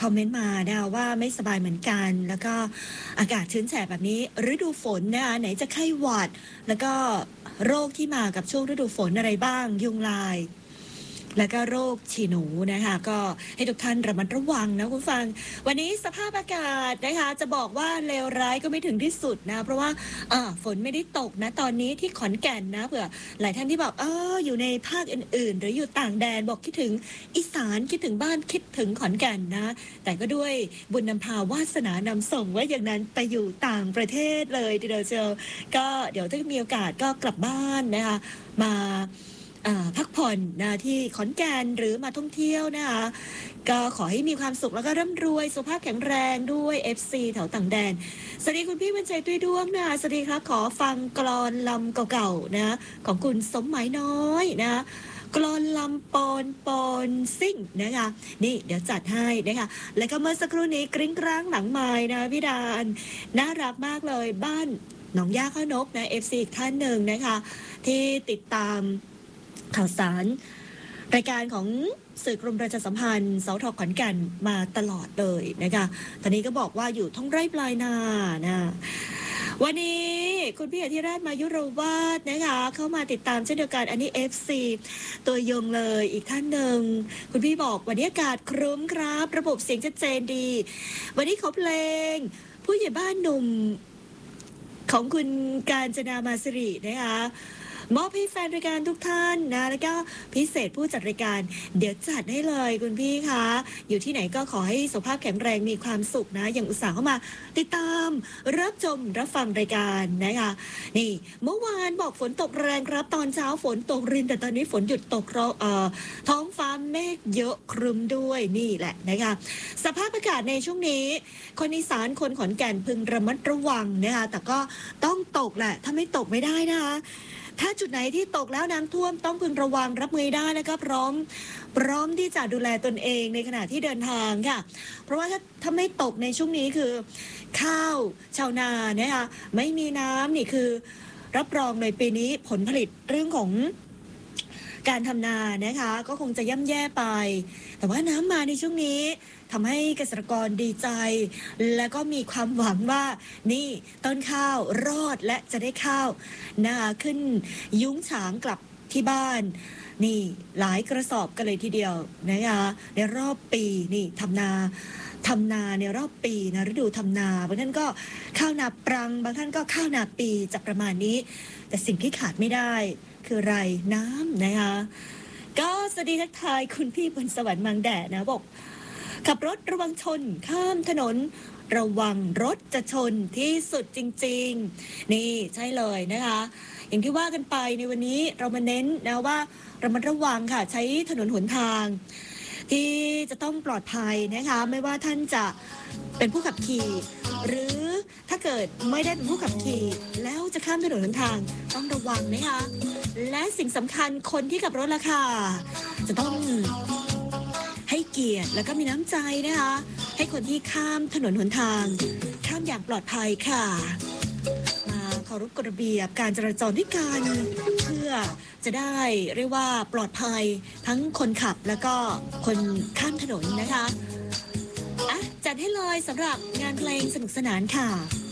อมเมนต์มานะว่าไม่สบายเหมือนกันแล้วก็อากาศชื้นแฉะแบบนี้ฤดูฝนนะคะไหนจะไข้หวัดแล้วก็โรคที่มากับช่วงฤดูฝนอะไรบ้างยุงลายแล้วก็โรคฉี่หนูนะคะก็ให้ทุกท่านระมัดระวังนะคุณฟังวันนี้สภาพอากาศนะคะจะบอกว่าเลวร้ายก็ไม่ถึงที่สุดนะเพราะว่าฝนไม่ได้ตกนะตอนนี้ที่ขอนแก่นนะเผื่อหลายท่านที่บอกอยู่ในภาคอื่นๆหรืออยู่ต่างแดนบอกคิดถึงอีสานคิดถึงบ้านคิดถึงขอนแก่นนะแต่ก็ด้วยบุญนำพาวาสนานำส่งว่าอย่างนั้นไปอยู่ต่างประเทศเลยทีเดียวเชียวก็เดี๋ยวถ้ามีโอกาสก็กลับบ้านนะคะมาพักผ่อนนะที่ขอนแก่นหรือมาท่องเที่ยวนะคะก็ขอให้มีความสุขแล้วก็ร่ำรวยสุขภาพแข็งแรงด้วย FC แถวต่างแดนสวัสดีคุณพี่บรรจัยตุ้ยด้วงนะสวัสดีครับขอฟังกลอนลำเก่าๆนะของคุณสมหมายน้อยนะกลอนลำปอนซิ่งนะคะนี่เดี๋ยวจัดให้นะคะแล้วก็เมื่อสักครู่นี้กริ้งกร้างหลังไม้นะพี่ดานน่ารักมากเลยบ้านหนองย่าข้าวนกนะ FC อีกท่านหนึ่งนะคะที่ติดตามข่าวสารรายการของสื่อกรมประชาสัมพันธ์สท.ขอนแก่นมาตลอดเลยนะคะตอนนี้ก็บอกว่าอยู่ท้องไร่ปลายนานะวันนี้คุณพี่อธิราชมายุรวาฒนะคะเข้ามาติดตามเช่นเดียวกันอันนี้ FC ตัวยงเลยอีกท่านหนึ่งคุณพี่บอกวันนี้อากาศครึ้มครับระบบเสียงชัดเจนดีวันนี้ขอเพลงผู้ใหญ่บ้านหนุ่มของคุณกาญจนามาสิรินะคะมอบให้แฟนรายการทุกท่านนะแล้วก็พิเศษผู้จัดรายการเดี๋ยวจัดให้เลยคุณพี่คะอยู่ที่ไหนก็ขอให้สุขภาพแข็งแรงมีความสุขนะอย่างอุตส่าห์เข้ามาติดตามรับชมรับฟังรายการนะคะนี่เมื่อวานบอกฝนตกแรงครับตอนเช้าฝนตกรินแต่ตอนนี้ฝนหยุดตกท้องฟ้าเมฆเยอะครึ้มด้วยนี่แหละนะคะสภาพอากาศในช่วงนี้คนอีสานคนขอนแก่นพึงระมัดระวังนะคะแต่ก็ต้องตกแหละถ้าไม่ตกไม่ได้นะคะถ้าจุดไหนที่ตกแล้วน้ำท่วมต้องพึงระวังรับมือได้แล้วก็พร้อมที่จะดูแลตนเองในขณะที่เดินทางค่ะเพราะว่าถ้าไม่ตกในช่วงนี้คือข้าวชาวนานะคะไม่มีน้ำนี่คือรับรองเลยปีนี้ผลผลิตเรื่องของการทำนานะคะก็คงจะย่ำแย่ไปแต่ว่าน้ำมาในช่วงนี้ทำให้เกษตรกรดีใจแล้วก็มีความหวังว่านี่ต้นข้าวรอดและจะได้ข้าวนะคะขึ้นยุ้งฉางกลับที่บ้านนี่หลายกระสอบกันเลยทีเดียวนะคะในรอบปีนี่ทำนาในรอบปีนะฤดูทำนาบางท่านก็ข้าวนาปรังบางท่านก็ข้าวนาปีจะประมาณนี้แต่สิ่งที่ขาดไม่ได้คืออะไรน้ำนะคะก็สวัสดีทักทายคุณพี่บนสวรรค์มังแดดนะบอกขับรถระวังชนข้ามถนนระวังรถจะชนที่สุดจริงๆนี่ใช่เลยนะคะอย่างที่ว่ากันไปในวันนี้เรามาเน้นนะว่าระมัดระวังค่ะใช้ถนนหนทางที่จะต้องปลอดภัยนะคะไม่ว่าท่านจะเป็นผู้ขับขี่หรือถ้าเกิดไม่ได้เป็นผู้ขับขี่แล้วจะข้ามถนนหนทางต้องระวังนะคะและสิ่งสำคัญคนที่ขับรถล่ะค่ะจะต้องให้เกียรติแล้วก็มีน้ำใจนะคะให้คนที่ข้ามถนนหนทางข้ามอย่างปลอดภัยค่ะมาเคารพกฎระเบียบการจราจรด้วยกันเพื่อจะได้เรียกว่าปลอดภัยทั้งคนขับแล้วก็คนข้ามถนนนะคะจัดให้เลยสำหรับงานเพลงสนุกสนานค่ะ